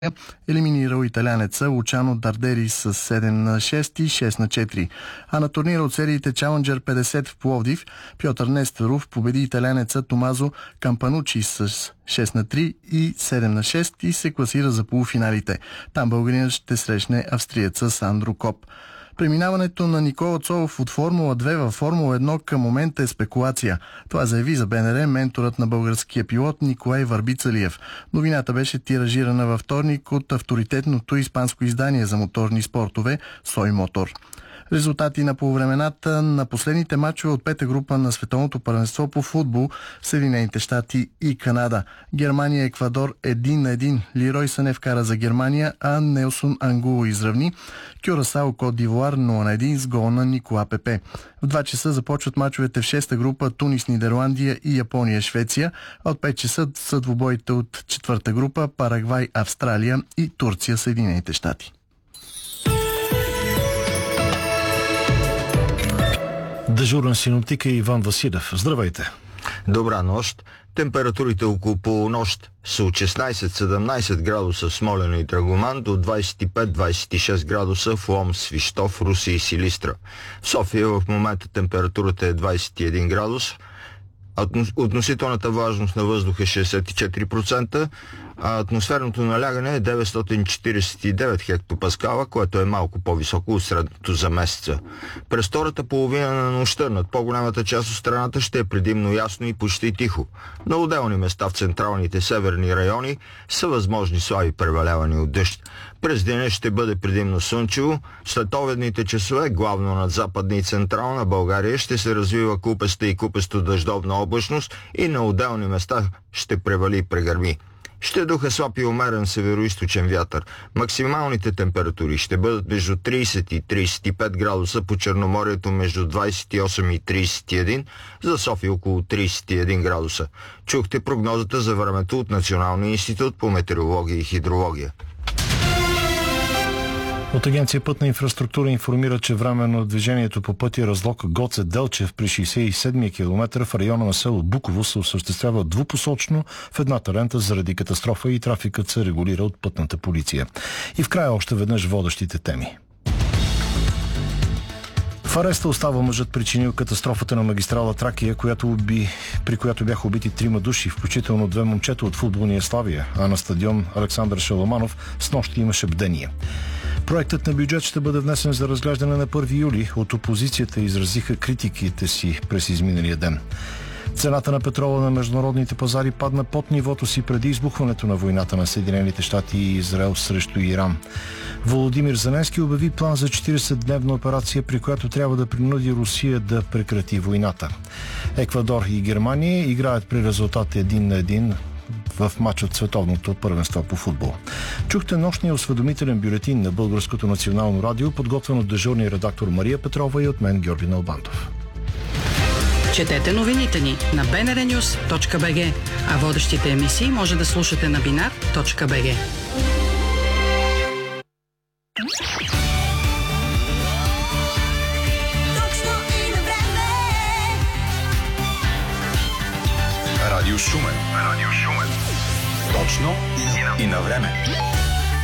елиминирал италянеца Лучано Дардери с 7-6 и 6-4. А на турнира от сериите Challenger 50 в Пловдив, Пьотър Нестеров победи италянеца Томазо Кампанучи с 6-3 и 7-6 и се класира за полуфиналите. Там българинът ще срещне австриеца Сандро Коп. Преминаването на Никола Цолов от Формула 2 във Формула 1 към момента е спекулация. Това заяви за БНР менторът на българския пилот Николай Върбицалиев. Новината беше тиражирана във вторник от авторитетното испанско издание за моторни спортове Сой Мотор. Резултати на полувремената на последните мачове от пета група на Световното първенство по футбол в Съединените щати и Канада. Германия Еквадор 1-1. Лирой Сънев кара за Германия, а Нелсон Ангуло изравни. Кюрасао Кот д'Ивуар 0-1 с гол на Никола Пепе. В 2 часа започват мачовете в шеста група Тунис, Нидерландия и Япония, Швеция. А от 5 часа са двубоите от четвърта група Парагвай, Австралия и Турция, Съединените щати. Дежурен синоптик е Иван Василев. Здравейте! Добра нощ. Температурите около полунощ са от 16-17 градуса в Смолян и Драгоман до 25-26 градуса в Лом, Свищов, Руси и Силистра. В София в момента температурата е 21 градус. Относителната влажност на въздуха е 64%, а атмосферното налягане е 949 хектопаскала, което е малко по-високо от средното за месеца. През втората половина на нощта над по-голямата част от страната ще е предимно ясно и почти тихо. На отделни места в централните северни райони са възможни слаби превалявания от дъжд. През деня ще бъде предимно слънчево. След обедните часове, главно над западна и централна България, ще се развива купеста и купесто дъждовна облачност и на отделни места ще превали и прегърми. Ще духа слаб и умерен североизточен вятър. Максималните температури ще бъдат между 30 и 35 градуса, по Черноморието между 28 и 31, за София около 31 градуса. Чухте прогнозата за времето от Националния институт по метеорология и хидрология. От Агенция Пътна инфраструктура информира, че временно движението по пътя Разлог Гоце-Делчев при 67-я километър в района на село Буково се осъществява двупосочно в едната лента заради катастрофа и трафикът се регулира от пътната полиция. И в края още веднъж водещите теми. В ареста остава мъжът, причинил катастрофата на магистрала Тракия, при която бяха убити 3 души, включително 2 момчета от футболния Славия, а на стадион Александър Шаламанов снощи имаше бдение. Проектът на бюджет ще бъде внесен за разглеждане на 1 юли. От опозицията изразиха критиките си през изминалия ден. Цената на петрола на международните пазари падна под нивото си преди избухването на войната на Съединените щати и Израел срещу Иран. Володимир Зеленски обяви план за 40-дневна операция, при която трябва да принуди Русия да прекрати войната. Еквадор и Германия играят при резултат 1-1 в матч от Световното първенство по футбол. Чухте нощния осведомителен бюлетин на Българското национално радио, подготвен от дежурния редактор Мария Петрова и от мен Георги Налбантов. Четете новините ни на bnrnews.bg, а водещите емисии може да слушате на binar.bg. Радио Шумен. Точно и на време.